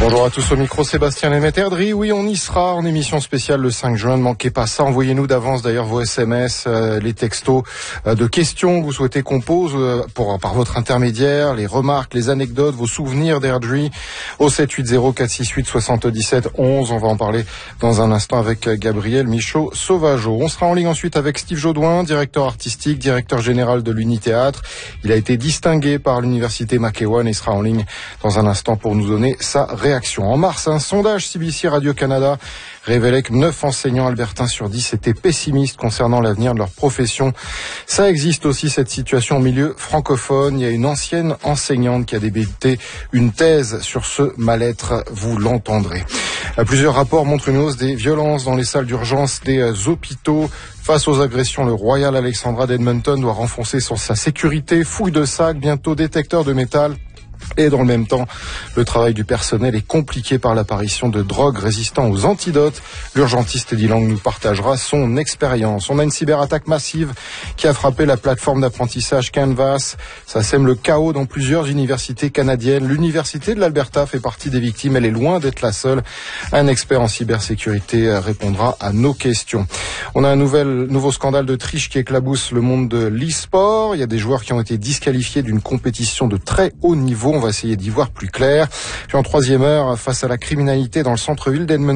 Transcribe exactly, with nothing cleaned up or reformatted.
Bonjour à tous, au micro Sébastien Lemeterdry. Oui, on y sera en émission spéciale le cinq juin. Ne manquez pas ça. Envoyez-nous d'avance d'ailleurs vos S M S, euh, les textos euh, de questions que vous souhaitez qu'on pose euh, pour, par votre intermédiaire, les remarques, les anecdotes, vos souvenirs d'Airdrie au sept huit zéro quatre six huit soixante-dix-sept onze. On va en parler dans un instant avec Gabriel Michaud-Sauvageau. On sera en ligne ensuite avec Steve Jaudoin, directeur artistique, directeur général de l'Uni-Théâtre. Il a été distingué par l'université McEwan et sera en ligne dans un instant pour nous donner sa réaction. En mars, un sondage C B C Radio-Canada révélait que neuf enseignants albertains sur dix étaient pessimistes concernant l'avenir de leur profession. Ça existe aussi, cette situation au milieu francophone. Il y a une ancienne enseignante qui a débuté une thèse sur ce mal-être, vous l'entendrez. Plusieurs rapports montrent une hausse des violences dans les salles d'urgence des hôpitaux. Face aux agressions, le Royal Alexandra d'Edmonton doit renforcer sur sa sécurité. Fouille de sacs, bientôt détecteur de métal. Et dans le même temps, le travail du personnel est compliqué par l'apparition de drogues résistant aux antidotes. L'urgentiste Eddie Lang nous partagera son expérience. On a une cyberattaque massive qui a frappé la plateforme d'apprentissage Canvas. Ça sème le chaos dans plusieurs universités canadiennes. L'université de l'Alberta fait partie des victimes. Elle est loin d'être la seule. Un expert en cybersécurité répondra à nos questions. On a un nouvel, nouveau scandale de triche qui éclabousse le monde de l'e-sport. Il y a des joueurs qui ont été disqualifiés d'une compétition de très haut niveau. On va essayer d'y voir plus clair. Puis en troisième heure, face à la criminalité dans le centre-ville d'Edmonton,